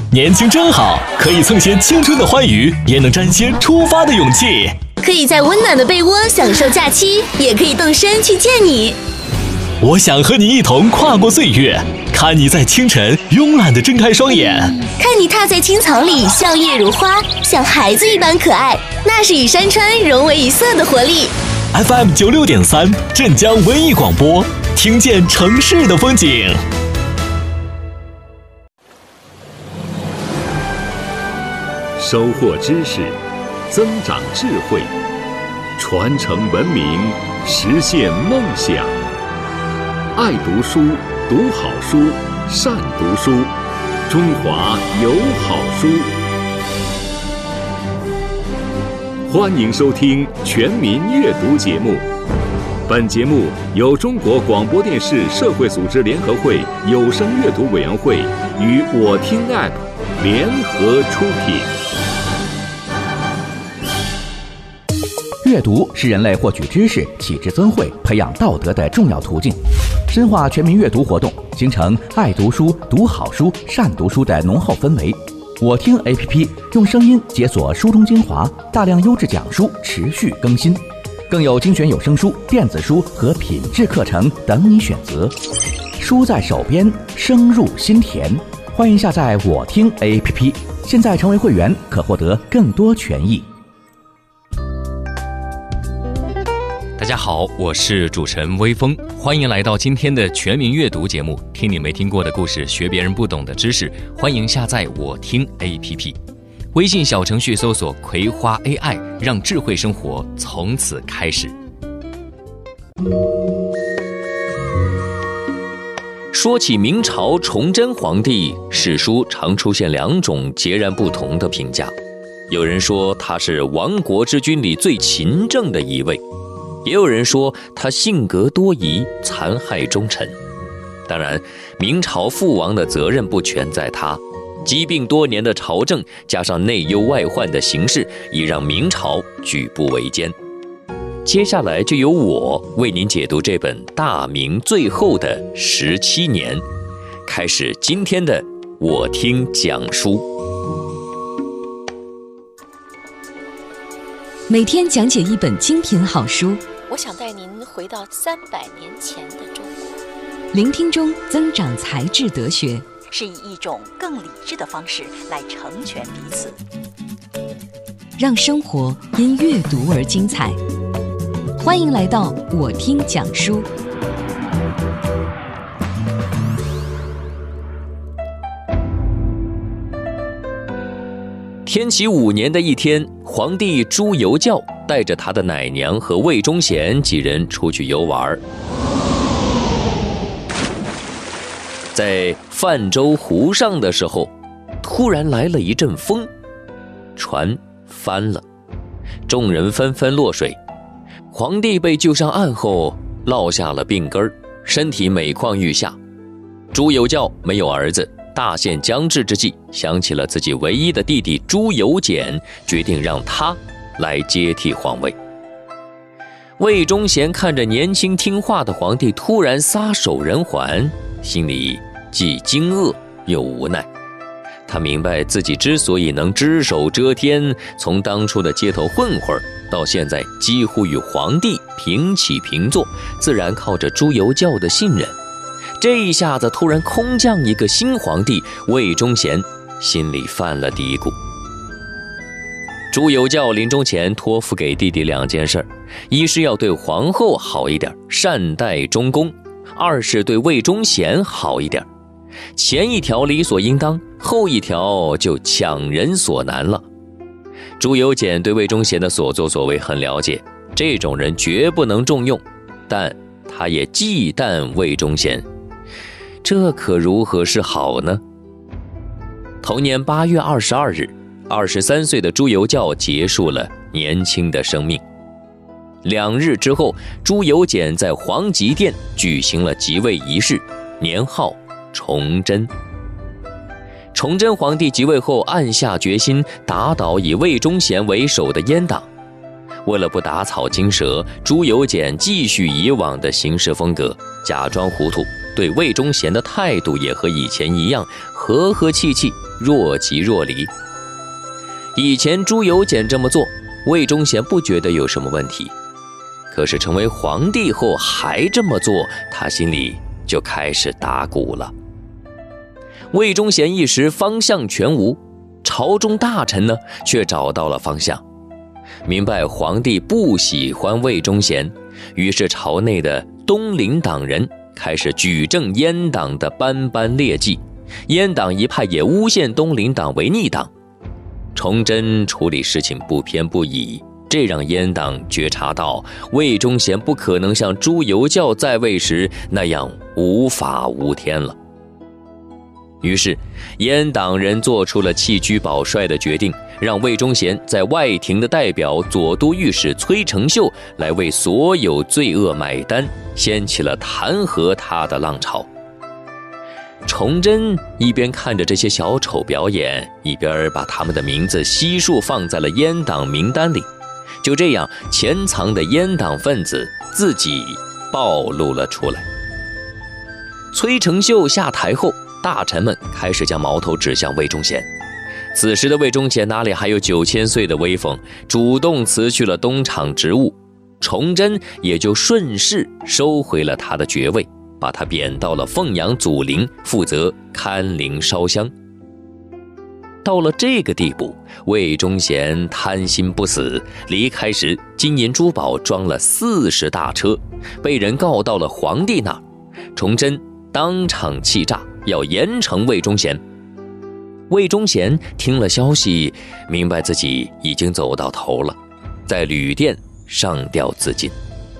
年轻真好，可以蹭些青春的欢愉，也能沾些出发的勇气。 可以在温暖的被窝享受假期，也可以动身去见你。 我想和你一同跨过岁月，看你在清晨慵懒地睁开双眼， 看你踏在青草里笑靥如花，像孩子一般可爱，那是与山川融为一色的活力。 FM 96.3镇江文艺广播，听见城市的风景。 收获知识，增长智慧，传承文明，实现梦想。爱读书，读好书，善读书，中华有好书。欢迎收听全民阅读节目。本节目由中国广播电视社会组织联合会有声阅读委员会与我听 App 联合出品。 阅读是人类获取知识、启智增慧、培养道德的重要途径。深化全民阅读活动，形成爱读书、读好书、善读书的浓厚氛围。我听 APP 用声音解锁书中精华，大量优质讲书持续更新，更有精选有声书、电子书和品质课程等你选择。书在手边，声入心田。欢迎下载我听 APP， 现在成为会员可获得更多权益。 大家好，我是主持人微风，欢迎来到今天的全民阅读节目，听你没听过的故事，学别人不懂的知识。欢迎下载我听 APP， 微信小程序搜索葵花 AI， 让智慧生活从此开始。说起明朝崇祯皇帝，史书常出现两种截然不同的评价。有人说他是亡国之君里最勤政的一位，也有人说他性格多疑，残害忠臣。当然，明朝覆亡的责任不全在他，疾病多年的朝政加上内忧外患的形势，已让明朝举步维艰。接下来就由我为您解读这本大明最后的17年，开始今天的我听讲书。 每天讲解一本精品好书， 我想带您回到300年前的中国， 聆听中增长才智德学， 是以一种更理智的方式来成全彼此， 让生活因阅读而精彩。欢迎来到我听讲书。 天启5年的一天，皇帝朱由校带着他的奶娘和魏忠贤几人出去游玩，在泛舟湖上的时候，突然来了一阵风，船翻了，众人纷纷落水。皇帝被救上岸后落下了病根，身体每况愈下。朱由校没有儿子，大限将至之际，想起了自己唯一的弟弟朱由检，决定让他来接替皇位。魏忠贤看着年轻听话的皇帝突然撒手人寰，心里既惊愕又无奈。他明白自己之所以能只手遮天，从当初的街头混混到现在几乎与皇帝平起平坐，自然靠着朱由校的信任。这一下子突然空降一个新皇帝，魏忠贤心里犯了嘀咕。朱由校临终前托付给弟弟2件事，一是要对皇后好一点，善待中宫；二是对魏忠贤好一点。前一条理所应当，后一条就强人所难了。朱由检对魏忠贤的所作所为很了解，这种人绝不能重用，但他也忌惮魏忠贤，这可如何是好呢？同年8月22日，23岁的朱由校结束了年轻的生命。2日之后，朱由检在皇极殿举行了即位仪式，年号崇祯。崇祯皇帝即位后，暗下决心打倒以魏忠贤为首的阉党。为了不打草惊蛇，朱由检继续以往的行事风格，假装糊涂， 对魏忠贤的态度也和以前一样，和和气气，若即若离。以前朱由检这么做，魏忠贤不觉得有什么问题，可是成为皇帝后还这么做，他心里就开始打鼓了。魏忠贤一时方向全无，朝中大臣呢却找到了方向，明白皇帝不喜欢魏忠贤，于是朝内的东林党人开始举证阉党的斑斑劣迹，阉党一派也诬陷东林党为逆党。崇祯处理事情不偏不倚，这让阉党觉察到魏忠贤不可能像朱由校在位时那样无法无天了。于是阉党人做出了弃车保帅的决定，让魏忠贤在外廷的代表左都御史崔成秀来为所有罪恶买单，掀起了弹劾他的浪潮。崇祯一边看着这些小丑表演，一边把他们的名字悉数放在了阉党名单里。就这样，潜藏的阉党分子自己暴露了出来。崔成秀下台后，大臣们开始将矛头指向魏忠贤。此时的魏忠贤哪里还有9000岁的威风，主动辞去了东厂职务，崇祯也就顺势收回了他的爵位，把他贬到了凤阳祖陵，负责看灵烧香。到了这个地步，魏忠贤贪心不死，离开时金银珠宝装了40大车，被人告到了皇帝那儿。崇祯当场气炸，要严惩魏忠贤。魏忠贤听了消息，明白自己已经走到头了，在旅店上吊自尽。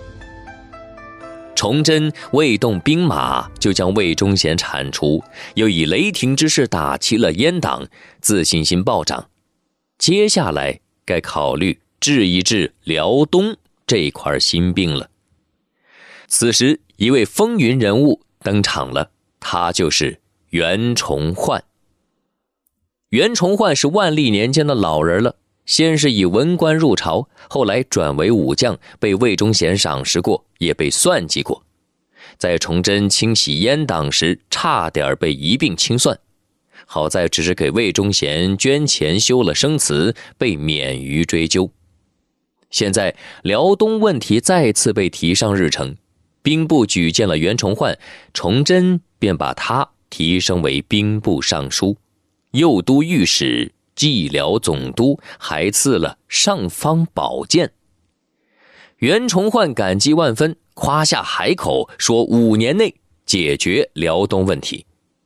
崇祯未动兵马就将魏忠贤铲除，又以雷霆之势打击了阉党，自信心暴涨。接下来该考虑治一治辽东这块心病了。此时一位风云人物登场了，他就是袁崇焕。袁崇焕是万历年间的老人了，先是以文官入朝，后来转为武将，被魏忠贤赏识过，也被算计过。在崇祯清洗阉党时，差点被一并清算，好在只是给魏忠贤捐钱修了生祠，被免于追究。现在辽东问题再次被提上日程，兵部举荐了袁崇焕，崇祯便把他提升为兵部尚书、右都御史、蓟辽总督，还赐了尚方宝剑。袁崇焕感激万分，夸下海口，说5年内解决辽东问题。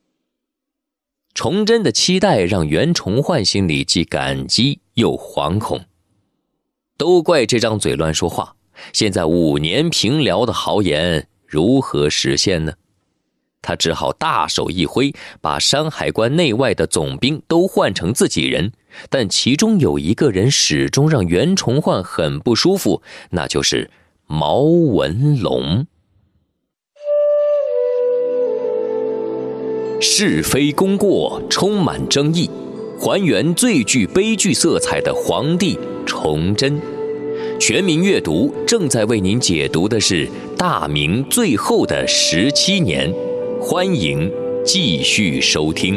崇祯的期待让袁崇焕心里既感激又惶恐，都怪这张嘴乱说话，现在5年平辽的豪言如何实现呢？他只好大手一挥，把山海关内外的总兵都换成自己人，但其中有一个人始终让袁崇焕很不舒服，那就是毛文龙。是非功过充满争议，还原最具悲剧色彩的皇帝崇祯。全民阅读正在为您解读的是大明最后的17年，欢迎继续收听。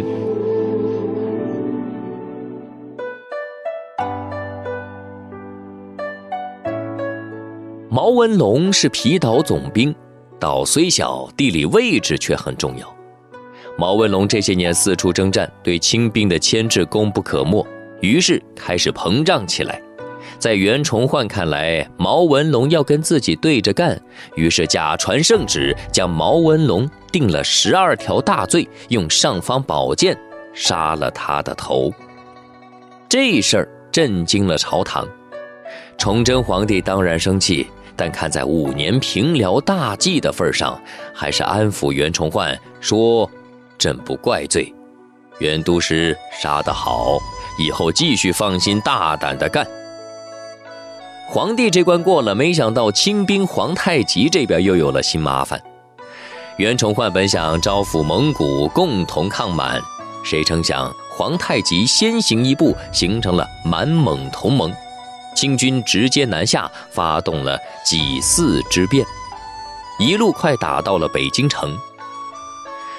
毛文龙是皮岛总兵，岛虽小，地理位置却很重要。毛文龙这些年四处征战，对清兵的牵制功不可没，于是开始膨胀起来。在袁崇焕看来，毛文龙要跟自己对着干，于是假传圣旨，将毛文龙定了12条大罪，用尚方宝剑杀了他的头。这事儿震惊了朝堂。崇祯皇帝当然生气，但看在5年平辽大计的份上，还是安抚袁崇焕说：“朕不怪罪，袁都师杀得好，以后继续放心大胆地干。”皇帝这关过了，没想到清兵皇太极这边又有了新麻烦。袁崇焕本想招抚蒙古共同抗满，谁成想皇太极先行一步，形成了满蒙同盟。清军直接南下，发动了济四之变，一路快打到了北京城。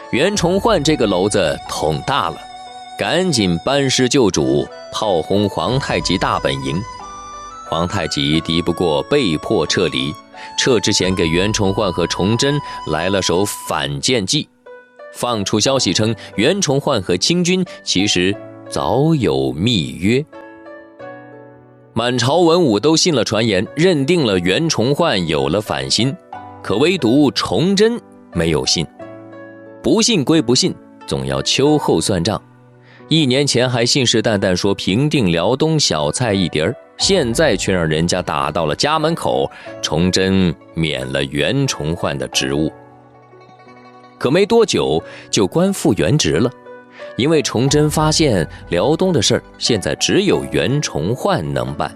袁崇焕这个篓子捅大了，赶紧班师救主，炮轰皇太极大本营。皇太极敌不过，被迫撤离。撤之前给袁崇焕和崇祯来了手反间计，放出消息称袁崇焕和清军其实早有密约。满朝文武都信了传言，认定了袁崇焕有了反心，可唯独崇祯没有信。不信归不信，总要秋后算账。1年前还信誓旦旦说平定辽东小菜一碟儿，现在却让人家打到了家门口，崇祯免了袁崇焕的职务。可没多久就官复原职了，因为崇祯发现辽东的事儿现在只有袁崇焕能办。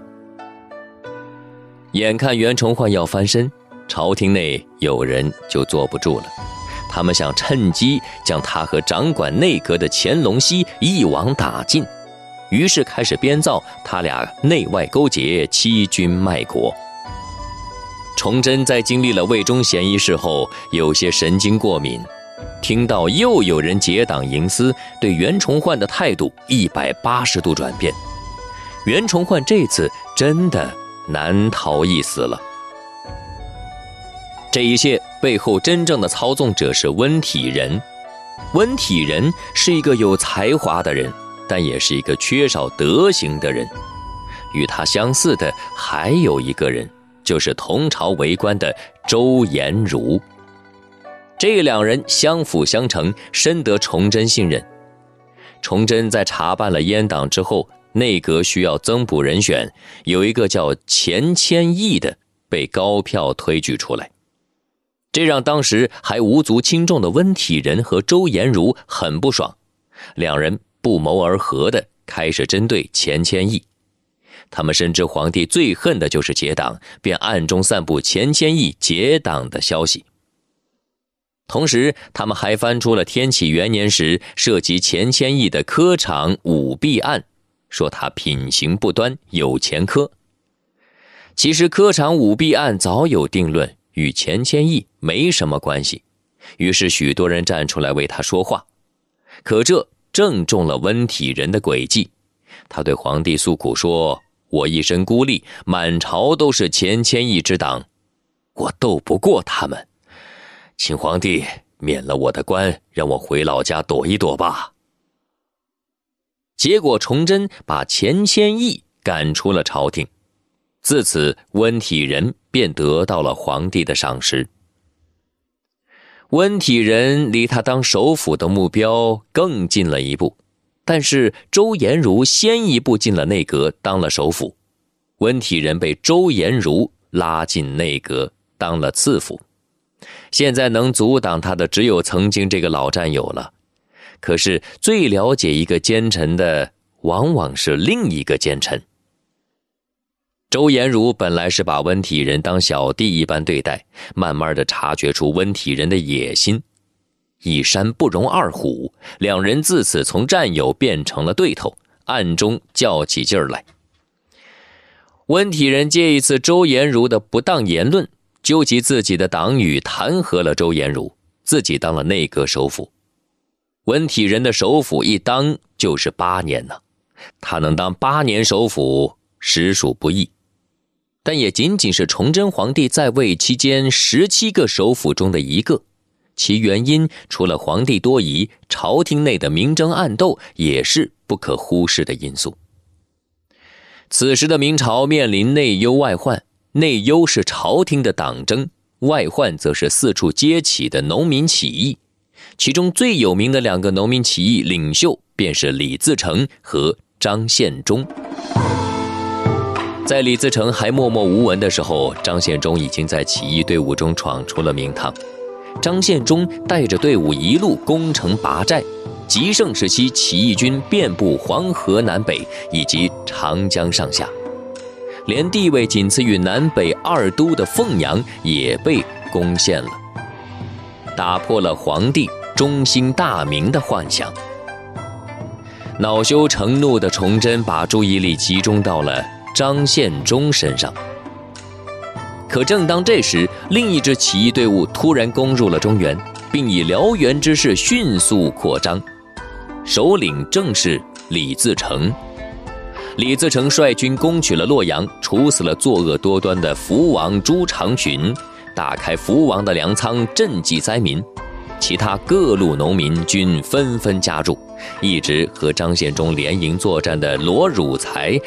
眼看袁崇焕要翻身，朝廷内有人就坐不住了，他们想趁机将他和掌管内阁的乾隆熙一网打尽，于是开始编造他俩内外勾结，欺君卖国。崇祯在经历了魏忠贤一事后，有些神经过敏，听到又有人结党营私，对袁崇焕的态度180度转变。袁崇焕这次真的难逃一死了。这一切背后真正的操纵者是温体仁。温体仁是一个有才华的人，但也是一个缺少德行的人。与他相似的还有一个人，就是同朝为官的周延儒。这2人相辅相成，深得崇祯信任。崇祯在查办了阉党之后，内阁需要增补人选，有一个叫钱谦益的被高票推举出来，这让当时还无足轻重的温体仁和周延儒很不爽，2人不谋而合的开始针对钱谦益。他们深知皇帝最恨的就是结党，便暗中散布钱谦益结党的消息。同时他们还翻出了天启元年时涉及钱谦益的科场舞弊案，说他品行不端，有前科。其实科场舞弊案早有定论，与钱谦益没什么关系，于是许多人站出来为他说话。可这正中了温体仁的诡计，他对皇帝诉苦说，我一身孤立，满朝都是钱谦益之党，我斗不过他们，请皇帝免了我的官，让我回老家躲一躲吧。结果崇祯把钱谦益赶出了朝廷，自此温体仁便得到了皇帝的赏识。温体仁离他当首辅的目标更近了一步，但是周延儒先一步进了内阁，当了首辅，温体仁被周延儒拉进内阁，当了次辅。现在能阻挡他的只有曾经这个老战友了，可是最了解一个奸臣的往往是另一个奸臣。周延儒本来是把温体仁当小弟一般对待，慢慢的察觉出温体仁的野心，一山不容二虎，2人自此从战友变成了对头，暗中较起劲儿来。温体仁借一次周延儒的不当言论，纠集自己的党羽弹劾了周延儒，自己当了内阁首辅。温体仁的首辅一当就是8年呢，他能当8年首辅实属不易。但也仅仅是崇祯皇帝在位期间17个首辅中的一个，其原因除了皇帝多疑，朝廷内的明争暗斗也是不可忽视的因素。此时的明朝面临内忧外患，内忧是朝廷的党争，外患则是四处揭起的农民起义，其中最有名的2个农民起义领袖便是李自成和张献忠。在李自成还默默无闻的时候，张献忠已经在起义队伍中闯出了名堂。张献忠带着队伍一路攻城拔寨，极盛时期起义军遍布黄河南北以及长江上下，连地位仅次于南北2都的凤阳也被攻陷了，打破了皇帝中兴大明的幻想。恼羞成怒的崇祯把注意力集中到了张献忠身上。可正当这时，另一支起义队伍突然攻入了中原， 并以燎原之势迅速扩张。首领正是李自成。李自成率军攻取了洛阳，处死了作恶多端的福王朱长洵，打开福王的粮仓，赈济灾民。其他各路农民均纷纷加入，一直和张献忠联营作战的罗汝才